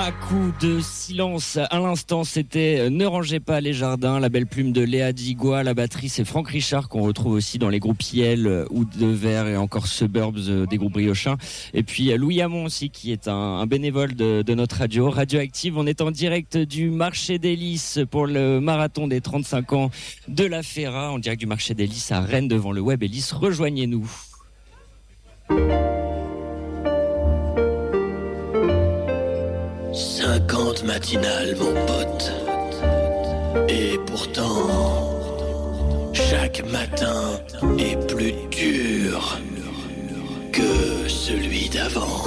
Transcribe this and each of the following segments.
À coup de silence, à l'instant, c'était Ne rangez pas les jardins, la belle plume de Léa Digua. La batterie, c'est Franck Richard, qu'on retrouve aussi dans les groupes Yel ou De Verre et encore Suburbs des groupes briochins. Et puis Louis Hamon aussi, qui est un bénévole de notre radio, Radioactive. On est en direct du marché des Lys pour le marathon des 35 ans de la Ferra, en direct du marché des Lys à Rennes devant le Web Ellis. Rejoignez-nous. 50 matinales, mon pote. Et pourtant, chaque matin est plus dur que celui d'avant.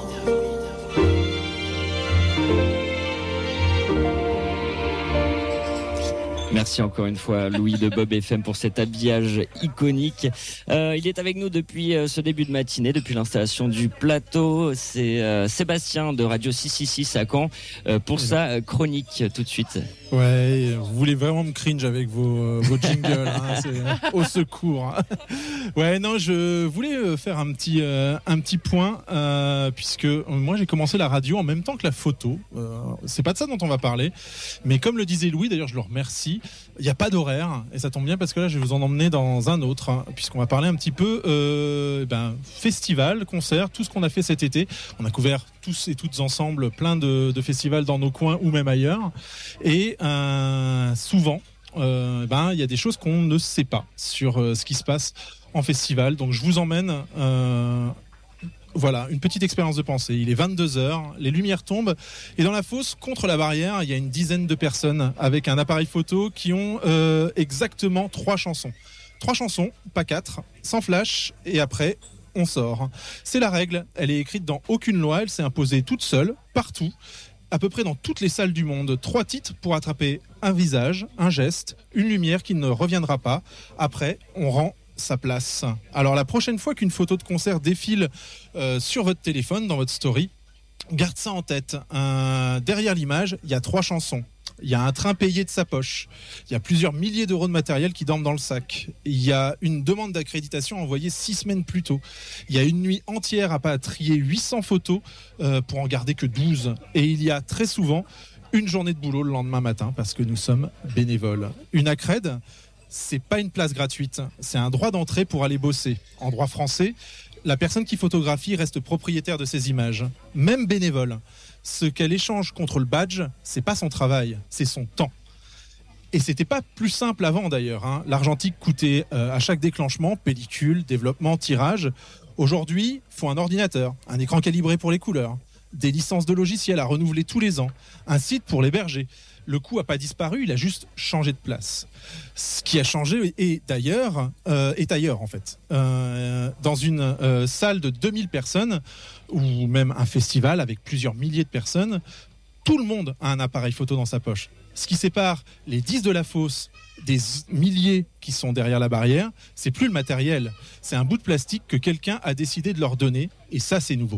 Merci encore une fois Louis de Bob FM pour cet habillage iconique. Il est avec nous depuis ce début de matinée, depuis l'installation du plateau. C'est Sébastien de Radio 666 à Caen pour sa chronique tout de suite. Ouais, vous voulez vraiment me cringe avec vos jingles, hein, c'est au secours. Hein. Ouais, non, je voulais faire un petit point puisque moi j'ai commencé la radio en même temps que la photo. C'est pas de ça dont on va parler, mais comme le disait Louis, d'ailleurs je le remercie. Il n'y a pas d'horaire et ça tombe bien parce que là je vais vous en emmener dans un autre hein, puisqu'on va parler un petit peu festival, concert, tout ce qu'on a fait cet été. On a couvert tous et toutes ensemble plein de festivals dans nos coins ou même ailleurs et souvent il y a des choses qu'on ne sait pas sur ce qui se passe en festival. Donc je vous emmène voilà, une petite expérience de pensée. Il est 22h, les lumières tombent et dans la fosse, contre la barrière, il y a une dizaine de personnes avec un appareil photo qui ont exactement 3 chansons. 3 chansons, pas 4, sans flash et après, on sort. C'est la règle, elle est écrite dans aucune loi, elle s'est imposée toute seule, partout, à peu près dans toutes les salles du monde. 3 titres pour attraper un visage, un geste, une lumière qui ne reviendra pas. Après, on rend sa place. Alors la prochaine fois qu'une photo de concert défile sur votre téléphone, dans votre story, garde ça en tête. Derrière l'image, il y a 3 chansons. Il y a un train payé de sa poche. Il y a plusieurs milliers d'euros de matériel qui dorment dans le sac. Il y a une demande d'accréditation envoyée 6 semaines plus tôt. Il y a une nuit entière à pas trier 800 photos pour en garder que 12. Et il y a très souvent une journée de boulot le lendemain matin parce que nous sommes bénévoles. Une accrède, c'est pas une place gratuite, c'est un droit d'entrée pour aller bosser. En droit français, la personne qui photographie reste propriétaire de ses images, même bénévole. Ce qu'elle échange contre le badge, c'est pas son travail, c'est son temps. Et c'était pas plus simple avant d'ailleurs. Hein. L'argentique coûtait à chaque déclenchement, pellicule, développement, tirage. Aujourd'hui, faut un ordinateur, un écran calibré pour les couleurs, des licences de logiciels à renouveler tous les ans, un site pour l'héberger. Le coût n'a pas disparu, il a juste changé de place. Ce qui a changé est ailleurs en fait. Dans une salle de 2000 personnes, ou même un festival avec plusieurs milliers de personnes, tout le monde a un appareil photo dans sa poche. Ce qui sépare les 10 de la fosse des milliers qui sont derrière la barrière, c'est plus le matériel. C'est un bout de plastique que quelqu'un a décidé de leur donner, et ça c'est nouveau.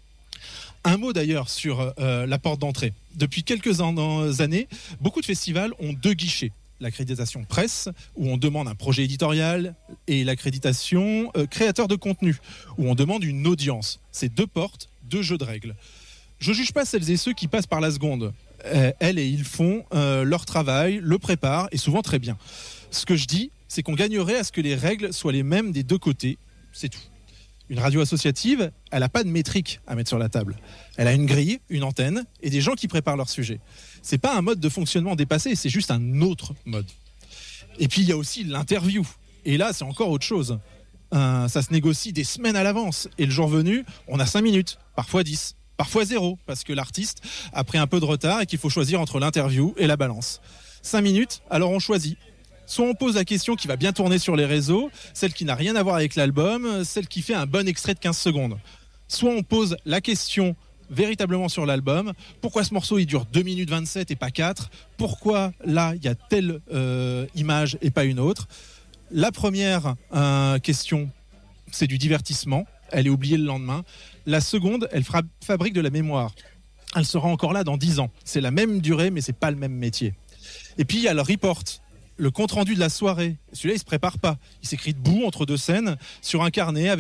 Un mot d'ailleurs sur la porte d'entrée. Depuis quelques années, beaucoup de festivals ont 2 guichets. L'accréditation presse, où on demande un projet éditorial, et l'accréditation créateur de contenu, où on demande une audience. C'est 2 portes, 2 jeux de règles. Je ne juge pas celles et ceux qui passent par la seconde. Elles et ils font leur travail, le préparent, et souvent très bien. Ce que je dis, c'est qu'on gagnerait à ce que les règles soient les mêmes des 2 côtés. C'est tout. Une radio associative, elle n'a pas de métrique à mettre sur la table. Elle a une grille, une antenne et des gens qui préparent leur sujet. C'est pas un mode de fonctionnement dépassé, c'est juste un autre mode. Et puis il y a aussi l'interview. Et là, c'est encore autre chose. Ça se négocie des semaines à l'avance. Et le jour venu, on a 5 minutes, parfois 10, parfois 0, parce que l'artiste a pris un peu de retard et qu'il faut choisir entre l'interview et la balance. 5 minutes, alors on choisit. Soit on pose la question qui va bien tourner sur les réseaux, celle qui n'a rien à voir avec l'album, celle qui fait un bon extrait de 15 secondes. Soit on pose la question véritablement sur l'album, pourquoi ce morceau il dure 2 minutes 27 et pas 4, pourquoi là il y a telle image et pas une autre. La première question, c'est du divertissement, elle est oubliée le lendemain. La seconde, elle fabrique de la mémoire. Elle sera encore là dans 10 ans. C'est la même durée, mais c'est pas le même métier. Et puis il y a le report, le compte rendu de la soirée. Celui-là, il se prépare pas. Il s'écrit debout entre 2 scènes sur un carnet avec